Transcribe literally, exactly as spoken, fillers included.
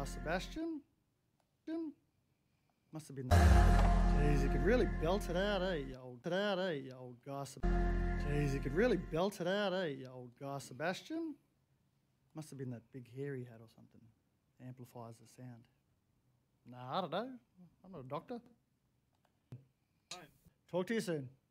Guy Sebastian? Must have been that. Jeez, he could really belt it out, eh, you old, it out, eh, you old Guy Sebastian. Jeez, he could really belt it out, eh, you old Guy Sebastian. Must have been that big hair he had or something. Amplifies the sound. Nah, I don't know. I'm not a doctor. Fine. Talk to you soon.